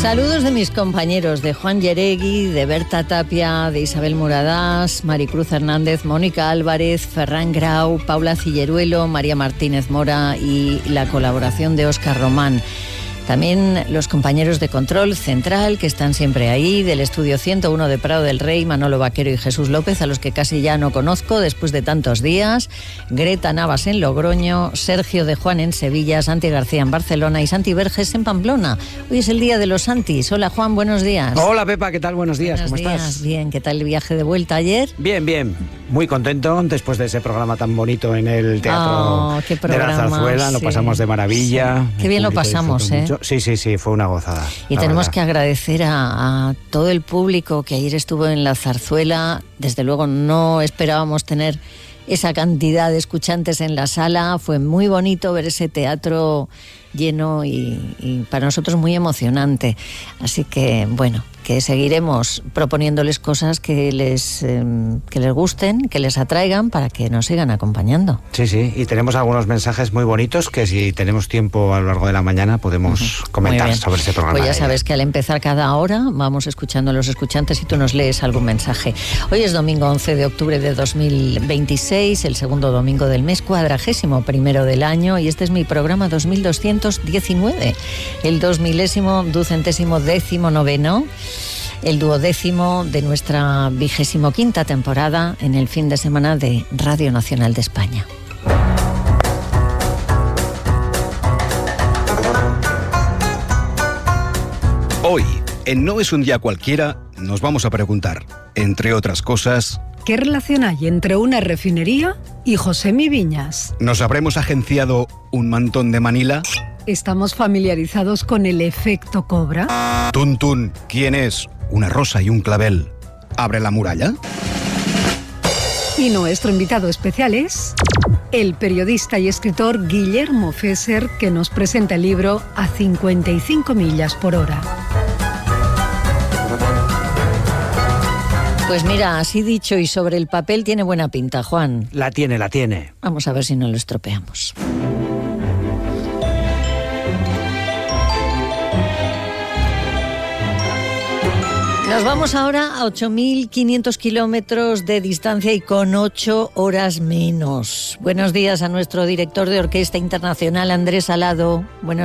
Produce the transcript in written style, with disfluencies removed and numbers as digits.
Saludos de mis compañeros, de Juan Yeregui, de Berta Tapia, de Isabel Muradás, Maricruz Hernández, Mónica Álvarez, Ferran Grau, Paula Cilleruelo, María Martínez Mora y la colaboración de Óscar Román. También los compañeros de Control Central, que están siempre ahí, del Estudio 101 de Prado del Rey, Manolo Vaquero y Jesús López, a los que casi ya no conozco después de tantos días, Greta Navas en Logroño, Sergio de Juan en Sevilla, Santi García en Barcelona y Santi Verges en Pamplona. Hoy es el día de los Santis. Hola Juan, buenos días. Hola Pepa, ¿qué tal? Buenos días, buenos ¿cómo días. Estás? Bien, ¿qué tal el viaje de vuelta ayer? Bien, bien. Muy contento después de ese programa tan bonito en el Teatro de la Zarzuela. Lo pasamos de maravilla. Sí. Qué bien lo pasamos, ¿eh? Sí, fue una gozada. Y tenemos que agradecer a todo el público que ayer estuvo en la Zarzuela. Desde luego no esperábamos tener esa cantidad de escuchantes en la sala. Fue muy bonito ver ese teatro lleno y para nosotros muy emocionante. Así que, bueno, que seguiremos proponiéndoles cosas que les gusten, que les atraigan, para que nos sigan acompañando. Sí, y tenemos algunos mensajes muy bonitos que si tenemos tiempo a lo largo de la mañana podemos comentar sobre ese programa. Pues ya sabes que al empezar cada hora vamos escuchando a los escuchantes y tú nos lees algún mensaje. Hoy es domingo 11 de octubre de 2026, el segundo domingo del mes, 41º del año, y este es mi programa 2219, el 2019º, el 12º de nuestra 25ª temporada en el fin de semana de Radio Nacional de España. Hoy, en No es un día cualquiera, nos vamos a preguntar, entre otras cosas, ¿qué relación hay entre una refinería y Josemi Viñas? ¿nos habremos agenciado un mantón de Manila? ¿Estamos familiarizados con el efecto Cobra? Tun Tun, ¿quién es? ¿Una rosa y un clavel? ¿Abre la muralla? Y nuestro invitado especial es el periodista y escritor Guillermo Fesser, que nos presenta el libro A 55 millas por hora. Pues mira, así dicho y sobre el papel tiene buena pinta, Juan. La tiene. Vamos a ver si no lo estropeamos. Nos vamos ahora a 8.500 kilómetros de distancia y con 8 horas menos. Buenos días a nuestro director de Orquesta Internacional, Andrés Alado. Buenos